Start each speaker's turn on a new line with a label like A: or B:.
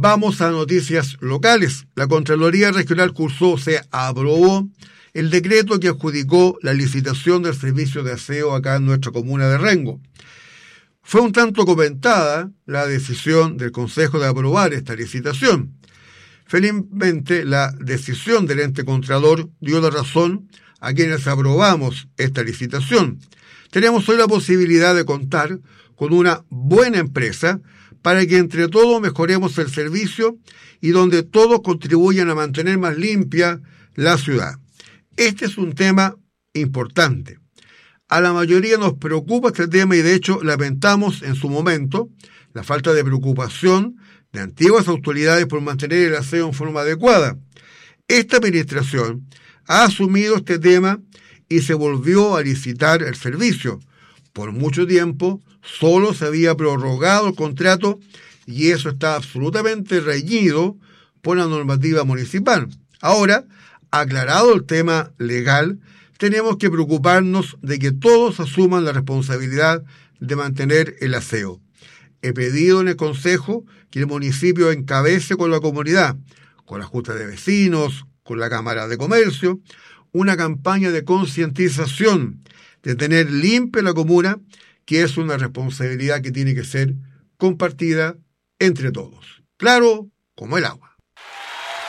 A: Vamos a noticias locales. La Contraloría Regional cursó, aprobó el decreto que adjudicó la licitación del servicio de aseo acá en nuestra comuna de Rengo. Fue un tanto comentada la decisión del Consejo de aprobar esta licitación. Felizmente, la decisión del ente contralor dio la razón a quienes aprobamos esta licitación. Tenemos hoy la posibilidad de contar con una buena empresa para que entre todos mejoremos el servicio y donde todos contribuyan a mantener más limpia la ciudad. Este es un tema importante. A la mayoría nos preocupa este tema y de hecho lamentamos en su momento la falta de preocupación de antiguas autoridades por mantener el aseo en forma adecuada. Esta administración ha asumido este tema y se volvió a licitar el servicio. Por mucho tiempo solo se había prorrogado el contrato y eso está absolutamente reñido por la normativa municipal. Ahora, aclarado el tema legal, tenemos que preocuparnos de que todos asuman la responsabilidad de mantener el aseo. He pedido en el Consejo que el municipio encabece con la comunidad, con la Junta de Vecinos, con la Cámara de Comercio, una campaña de concientización de tener limpia la comuna, que es una responsabilidad que tiene que ser compartida entre todos. Claro como el agua.